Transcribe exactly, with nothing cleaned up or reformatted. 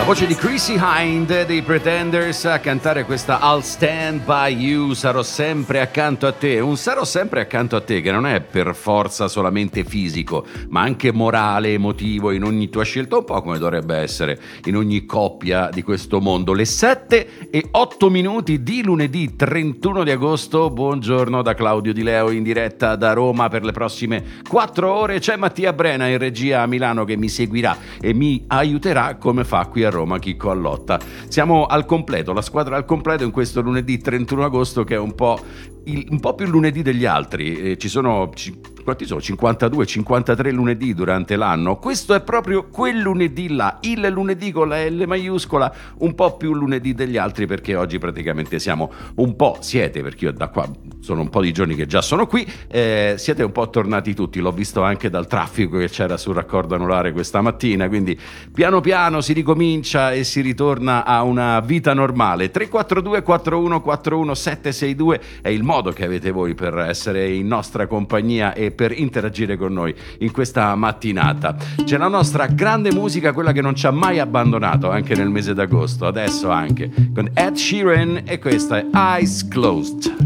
Voce di Chrissy Hind dei Pretenders a cantare questa I'll Stand By You, sarò sempre accanto a te. Un sarò sempre accanto a te che non è per forza solamente fisico, ma anche morale, emotivo in ogni tua scelta, un po' come dovrebbe essere in ogni coppia di questo mondo. Le sette e otto minuti di lunedì trentuno di agosto. Buongiorno da Claudio Di Leo in diretta da Roma per le prossime quattro ore. C'è Mattia Brena in regia a Milano che mi seguirà e mi aiuterà come fa qui a Roma Chicco Allotta. Siamo al completo, la squadra al completo in questo lunedì trentuno agosto che è un po' il, un po' più lunedì degli altri. Eh, ci sono quanti sono? cinquantadue cinquantatré lunedì durante l'anno. Questo è proprio quel lunedì là, il lunedì con la L maiuscola, un po' più lunedì degli altri perché oggi praticamente siamo un po', siete, perché io da qua sono un po' di giorni che già sono qui, eh, siete un po' tornati tutti, l'ho visto anche dal traffico che c'era sul raccordo anulare questa mattina, quindi piano piano si ricomincia e si ritorna a una vita normale. Tre quattro due quattro uno quattro uno sette sei due è il modo che avete voi per essere in nostra compagnia e per interagire con noi in questa mattinata. C'è la nostra grande musica, quella che non ci ha mai abbandonato anche nel mese d'agosto, adesso anche con Ed Sheeran, e questa è Eyes Closed.